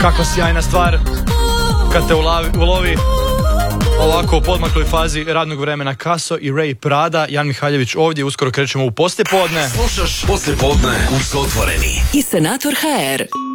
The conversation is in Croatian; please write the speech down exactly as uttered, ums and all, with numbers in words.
Kakva sjajna stvar kad te ulovi, ulovi ovako u podmakloj fazi radnog vremena. Kaso i Ray Prada, Jan Mihaljević ovdje, uskoro krećemo u poslijepodne. Slušaš poslijepodne uz Otvoreni i Senator ha er.